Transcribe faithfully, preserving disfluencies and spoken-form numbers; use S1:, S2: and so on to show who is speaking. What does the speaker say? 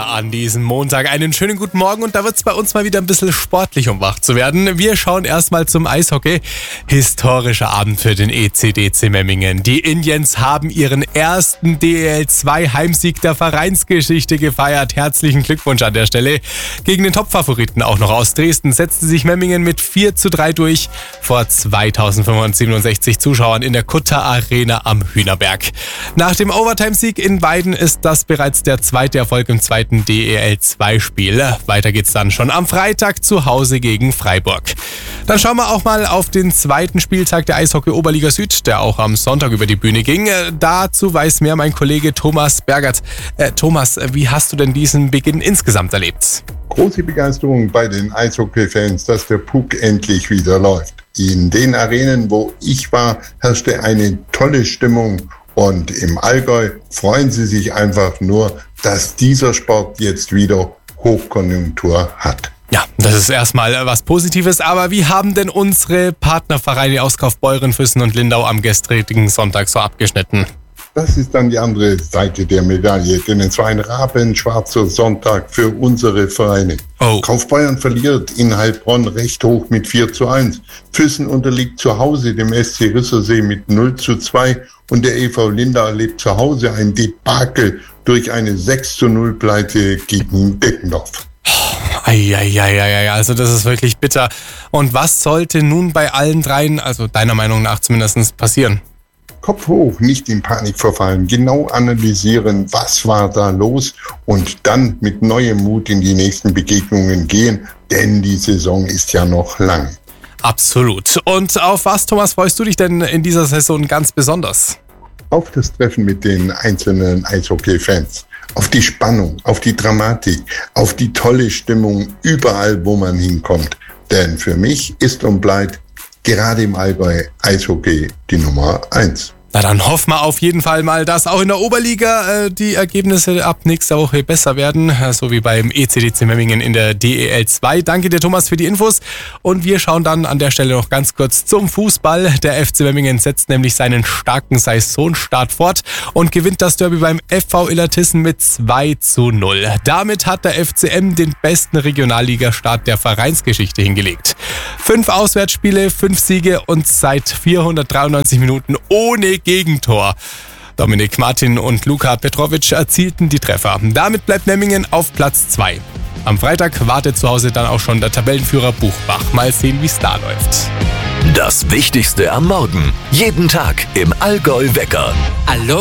S1: an diesem Montag. Einen schönen guten Morgen und da wird es bei uns mal wieder ein bisschen sportlich, um wach zu werden. Wir schauen erstmal zum Eishockey. Historischer Abend für den E C D C Memmingen. Die Indians haben ihren ersten D E L zwei Heimsieg der Vereinsgeschichte gefeiert. Herzlichen Glückwunsch an der Stelle. Gegen den Topfavoriten auch noch aus Dresden setzte sich Memmingen mit vier zu drei durch vor zweitausendfünfhundertsiebenundsechzig Zuschauern in der Kutter Arena am Hühnerberg. Nach dem Overtime-Sieg in Weiden ist das bereits der zweite Erfolg im zweiten D E L zwei Spiel. Weiter geht's dann schon am Freitag zu Hause gegen Freiburg. Dann schauen wir auch mal auf den zweiten Spieltag der Eishockey-Oberliga Süd, der auch am Sonntag über die Bühne ging. Dazu weiß mehr mein Kollege Thomas Bergert. Äh, Thomas, wie hast du denn diesen Beginn insgesamt erlebt?
S2: Große Begeisterung bei den Eishockey-Fans, dass der Puck endlich wieder läuft. In den Arenen, wo ich war, herrschte eine tolle Stimmung. Und im Allgäu freuen sie sich einfach nur, dass dieser Sport jetzt wieder Hochkonjunktur hat.
S1: Ja, das ist erstmal was Positives, aber wie haben denn unsere Partnervereine aus Kaufbeuren, Füssen und Lindau am gestrigen Sonntag so abgeschnitten?
S2: Das ist dann die andere Seite der Medaille, denn es war ein rabenschwarzer Sonntag für unsere Vereine. Oh. Kaufbeuren verliert in Heilbronn recht hoch mit vier zu eins. Füssen unterliegt zu Hause dem S C Rissersee mit null zu zwei und der E V Lindau erlebt zu Hause ein Debakel durch eine sechs zu null Pleite gegen Deckendorf.
S1: Eieieiei, also das ist wirklich bitter. Und was sollte nun bei allen dreien, also deiner Meinung nach zumindest, passieren?
S2: Kopf hoch, nicht in Panik verfallen, genau analysieren, was war da los und dann mit neuem Mut in die nächsten Begegnungen gehen, denn die Saison ist ja noch lang.
S1: Absolut. Und auf was, Thomas, freust du dich denn in dieser Saison ganz besonders?
S2: Auf das Treffen mit den einzelnen Eishockey-Fans, auf die Spannung, auf die Dramatik, auf die tolle Stimmung überall, wo man hinkommt. Denn für mich ist und bleibt gerade im Allgäu Eishockey die Nummer eins.
S1: Na dann hoffen wir auf jeden Fall mal, dass auch in der Oberliga äh, die Ergebnisse ab nächster Woche besser werden, so wie beim E C D C Memmingen in der D E L zwei. Danke dir, Thomas, für die Infos und wir schauen dann an der Stelle noch ganz kurz zum Fußball. Der F C Memmingen setzt nämlich seinen starken Saisonstart fort und gewinnt das Derby beim F V Illertissen mit zwei zu null. Damit hat der F C M den besten Regionalligastart der Vereinsgeschichte hingelegt. Fünf Auswärtsspiele, fünf Siege und seit vierhundertdreiundneunzig Minuten ohne Gegentor. Dominik Martin und Luka Petrovic erzielten die Treffer. Damit bleibt Memmingen auf Platz zwei. Am Freitag wartet zu Hause dann auch schon der Tabellenführer Buchbach. Mal sehen, wie es da läuft.
S3: Das Wichtigste am Morgen. Jeden Tag im Allgäu Wecker.
S1: Hallo.